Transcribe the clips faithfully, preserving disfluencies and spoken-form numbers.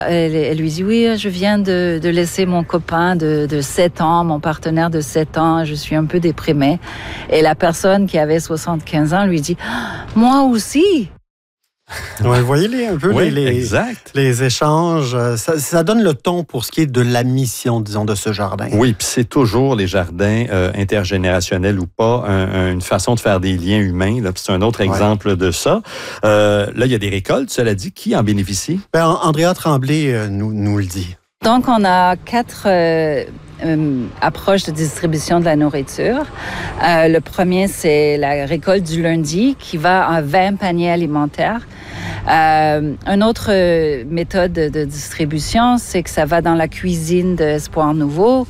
Elle, elle lui dit, oui, je viens de, de laisser mon copain de, de sept ans, mon partenaire de sept ans, je suis un peu déprimée. Et la personne qui avait soixante-quinze ans lui dit, moi aussi. Ouais, vous voyez les, un peu oui, les, les, exact. les échanges. Ça, ça donne le ton pour ce qui est de la mission, disons, de ce jardin. Oui, puis c'est toujours les jardins euh, intergénérationnels ou pas, un, un, une façon de faire des liens humains. Là, c'est un autre exemple ouais. de ça. Euh, là, il y a des récoltes, cela dit. Qui en bénéficie? Ben, Andrea Tremblay euh, nous, nous le dit. Donc, on a quatre euh, euh, approches de distribution de la nourriture. Euh, le premier, c'est la récolte du lundi qui va à vingt paniers alimentaires. Euh, une autre euh, méthode de, de distribution, c'est que ça va dans la cuisine d'Espoir Nouveau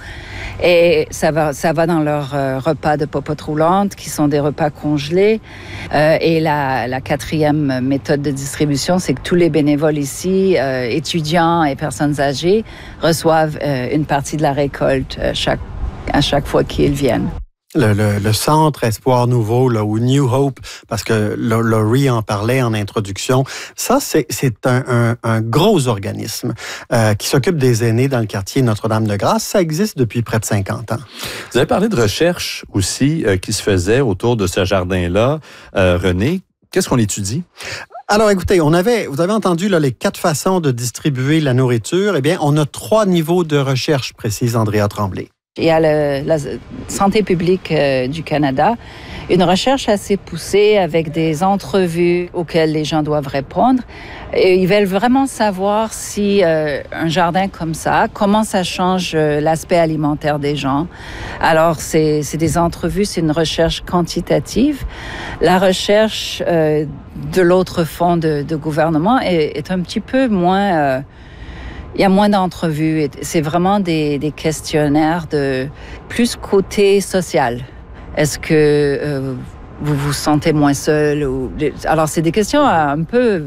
et ça va, ça va dans leurs euh, repas de popote roulante qui sont des repas congelés. Euh, et la, la quatrième méthode de distribution, c'est que tous les bénévoles ici, euh, étudiants et personnes âgées, reçoivent euh, une partie de la récolte euh, chaque, à chaque fois qu'ils viennent. Le, le, le centre Espoir Nouveau, là, ou New Hope, parce que Laurie en parlait en introduction, ça, c'est, c'est un, un, un gros organisme euh, qui s'occupe des aînés dans le quartier Notre-Dame-de-Grâce. Ça existe depuis près de cinquante ans. Vous avez parlé de recherche aussi euh, qui se faisait autour de ce jardin-là. Euh, René, qu'est-ce qu'on étudie? Alors, écoutez, on avait, vous avez entendu là, les quatre façons de distribuer la nourriture. Eh bien, on a trois niveaux de recherche, précise Andrea Tremblay. Il y a le, la santé publique euh, du Canada, une recherche assez poussée avec des entrevues auxquelles les gens doivent répondre. Et ils veulent vraiment savoir si euh, un jardin comme ça, comment ça change euh, l'aspect alimentaire des gens. Alors, c'est, c'est des entrevues, c'est une recherche quantitative. La recherche euh, de l'autre fonds de, de gouvernement est, est un petit peu moins... Euh, Il y a moins d'entrevues. C'est vraiment des, des questionnaires de plus côté social. Est-ce que euh, vous vous sentez moins seul? Ou... Alors, c'est des questions un peu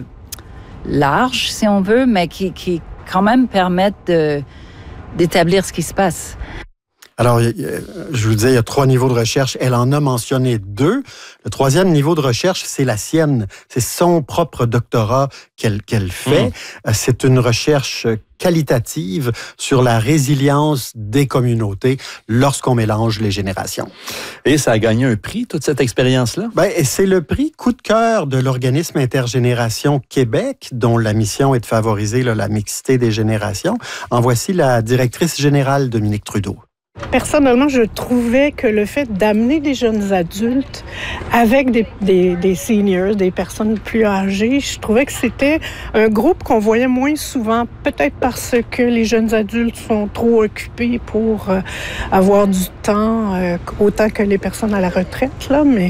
larges, si on veut, mais qui, qui quand même permettent de, d'établir ce qui se passe. Alors, je vous disais, il y a trois niveaux de recherche. Elle en a mentionné deux. Le troisième niveau de recherche, c'est la sienne. C'est son propre doctorat qu'elle, qu'elle fait. Mmh. C'est une recherche qualitative sur la résilience des communautés lorsqu'on mélange les générations. Et ça a gagné un prix, toute cette expérience-là? Ben, c'est le prix coup de cœur de l'organisme Intergénération Québec, dont la mission est de favoriser là, la mixité des générations. En voici la directrice générale, Dominique Trudeau. Personnellement, je trouvais que le fait d'amener des jeunes adultes avec des, des, des seniors, des personnes plus âgées, je trouvais que c'était un groupe qu'on voyait moins souvent, peut-être parce que les jeunes adultes sont trop occupés pour euh, avoir du temps, euh, autant que les personnes à la retraite, là, mais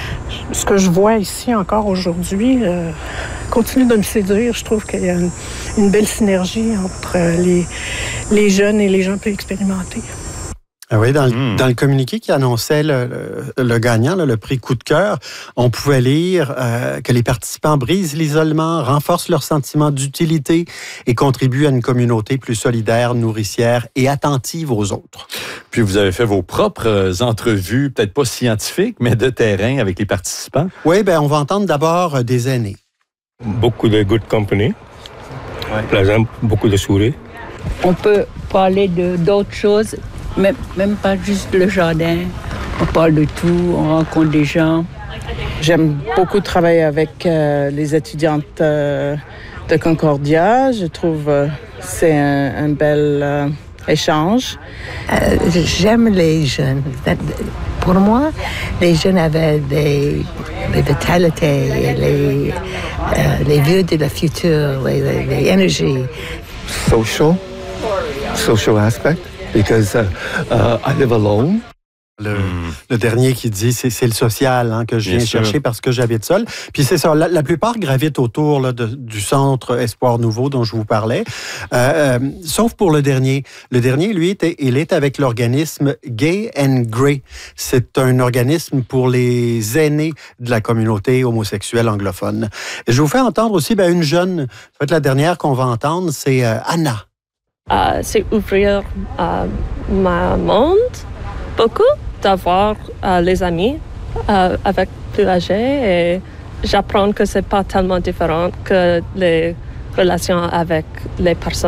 ce que je vois ici encore aujourd'hui euh, continue de me séduire. Je trouve qu'il y a une, une belle synergie entre les, les jeunes et les gens plus expérimentés. Ah oui, dans le, mmh. dans le communiqué qui annonçait le, le, le gagnant, là, le prix coup de cœur, on pouvait lire euh, que les participants brisent l'isolement, renforcent leur sentiment d'utilité et contribuent à une communauté plus solidaire, nourricière et attentive aux autres. Puis vous avez fait vos propres entrevues, peut-être pas scientifiques, mais de terrain avec les participants. Oui, bien, on va entendre d'abord des aînés. Beaucoup de good company. Ouais. Par exemple, beaucoup de souris. On peut parler de, d'autres choses. Même, même pas juste le jardin. On parle de tout, on rencontre des gens. J'aime beaucoup travailler avec euh, les étudiantes euh, de Concordia. Je trouve que euh, c'est un, un bel euh, échange. Euh, j'aime les jeunes. Pour moi, les jeunes avaient des, des vitalités, les, euh, les vues de la futur, les, les, les énergies. Social, social aspect. Because uh, uh, I live alone. Le, mm. le dernier qui dit, c'est, c'est le social hein, que je viens Bien chercher sûr. Parce que j'habite seul. Puis c'est ça, la, la plupart gravitent autour là, de, du centre Espoir Nouveau dont je vous parlais, euh, euh, sauf pour le dernier. Le dernier, lui, était, il est avec l'organisme Gay and Grey. C'est un organisme pour les aînés de la communauté homosexuelle anglophone. Et je vous fais entendre aussi ben, une jeune, ça va être la dernière qu'on va entendre, c'est euh, Anna. Euh, c'est ouvrir euh, ma monde beaucoup, d'avoir euh, les amis euh, avec plus âgés et j'apprends que c'est pas tellement différent que les relations avec les personnes